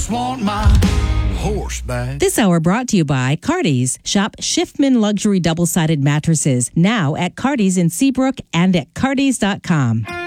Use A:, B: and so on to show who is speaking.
A: just want my horse back.
B: This hour brought to you by Cardi's. Shop Schiffman luxury double-sided mattresses now at Cardi's in Seabrook and at cardis.com.